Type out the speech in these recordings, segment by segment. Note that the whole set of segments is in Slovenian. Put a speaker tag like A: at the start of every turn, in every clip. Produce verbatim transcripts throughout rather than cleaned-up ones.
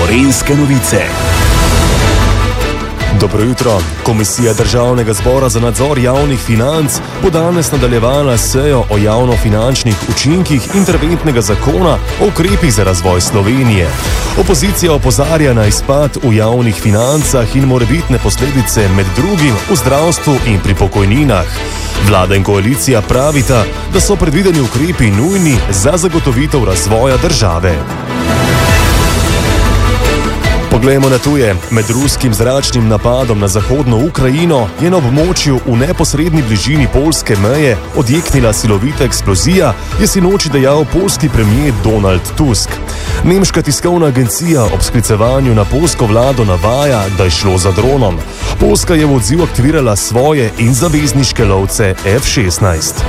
A: Gorenjske novice.
B: Dobro jutro. Komisija Državnega zbora za nadzor javnih financ bo danes nadaljevala sejo o javnofinančnih učinkih interventnega zakona o ukrepih za razvoj Slovenije. Opozicija opozarja na izpad v javnih financah in morebitne posledice med drugim v zdravstvu in pri pokojninah. Vlada in koalicija pravita, da so predvideni ukrepi nujni za zagotovitev razvoja države. Poglejmo na tuje. Med ruskim zračnim napadom na zahodno Ukrajino je na območju v neposredni bližini poljske meje odjeknila silovita eksplozija, je sinoči dejal poljski premier Donald Tusk. Nemška tiskovna agencija ob sklicevanju na poljsko vlado navaja, da je šlo za dronom. Poljska je v odziv aktivirala svoje in zavezniške lovce F šestnajst.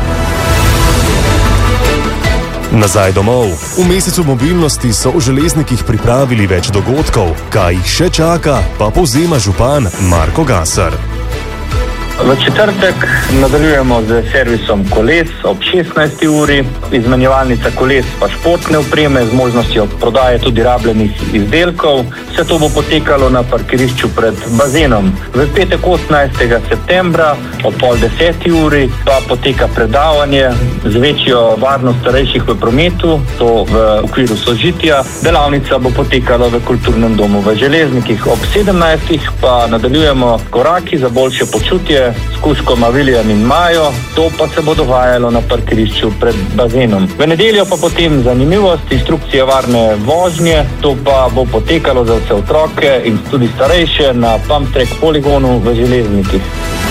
B: Nazaj domov. V mesecu mobilnosti so v Železnikih pripravili več dogodkov. Kaj jih še čaka, pa povzema župan Marko Gasar.
C: V četrtek nadaljujemo z servisom koles ob šestnajsti uri, izmenjevalnica koles pa športne opreme z možnostjo prodaje tudi rabljenih izdelkov. Vse to bo potekalo na parkirišču pred bazenom. V petek osemnajstega septembra ob pol deseti uri pa poteka predavanje z večjo varnost starejših v prometu, to v okviru sožitja. Delavnica bo potekala v kulturnem domu v Železnikih. Ob sedemnajstih pa nadaljujemo koraki za boljše počutje s kužkoma William in Majo, to pa se bo dogajalo na parkirišču pred bazenom. V nedeljo pa potem zanimivost, instrukcije varne vožnje, to pa bo potekalo za vse otroke in tudi starejše na Pump Track poligonu v Železnikih.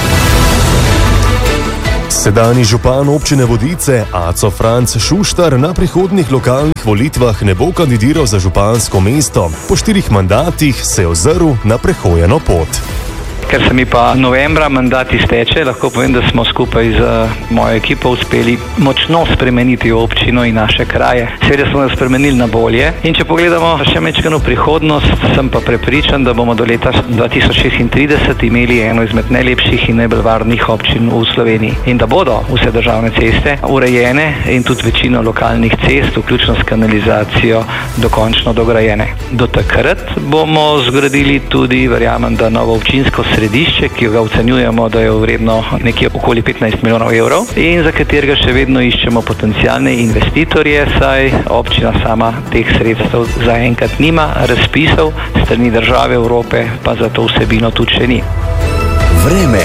B: Sedanji župan občine Vodice, Aco Franc Šuštar, na prihodnjih lokalnih volitvah ne bo kandidiral za župansko mesto. Po štirih mandatih se je ozrl na prehojeno pot.
D: Ker se mi pa novembra mandat izteče, lahko povem, da smo skupaj z mojo ekipo uspeli močno spremeniti občino in naše kraje. Seveda smo jo spremenili na bolje. In če pogledamo še mečkano prihodnost, sem pa prepričan, da bomo do leta dva tisoč šestintrideset imeli eno izmed najlepših in najbolj varnih občin v Sloveniji. In da bodo vse državne ceste urejene in tudi večino lokalnih cest, vključno s kanalizacijo, dokončno dograjene. Do takrat bomo zgradili tudi, verjamem, da novo občinsko središče, ki ga ocenjujemo, da je vredno nekje okoli petnajst milijonov evrov in za katerega še vedno iščemo potencialne investitorje, saj občina sama teh sredstev zaenkrat nima, razpisov strani države Evrope pa za to vsebino tudi še ni.
A: Vreme.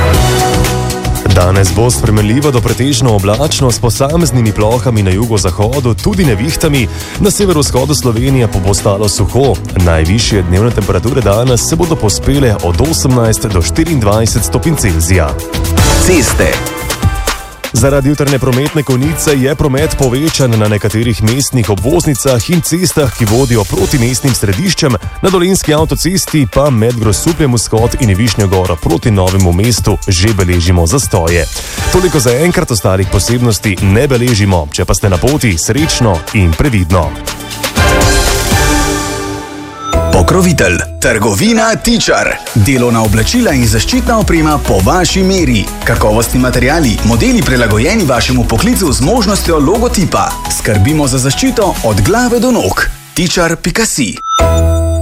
B: Danes bo spremenljivo do pretežno oblačno s posameznimi plohami na jugozahodu, tudi nevihtami, na severovzhodu Slovenije pa bo ostalo suho. Najvišje dnevne temperature danes se bodo povzpele od osemnajst do štiriindvajset stopinj Celzija.
A: Ceste.
B: Zaradi jutranje prometne konice je promet povečan na nekaterih mestnih obvoznicah in cestah, ki vodijo proti mestnim središčem, na Dolenjski avtocesti pa med Grosupljem vzhod in Višnjo goro proti Novemu mestu že beležimo zastoje. Toliko za enkrat, ostalih posebnosti ne beležimo, če pa ste na poti, srečno in previdno.
A: Pokrovitelj. Trgovina Tičar. Delovna oblačila in zaščitna oprema po vaši meri. Kakovostni materiali, modeli prilagojeni vašemu poklicu z možnostjo logotipa. Skrbimo za zaščito od glave do nog. tičar pika si.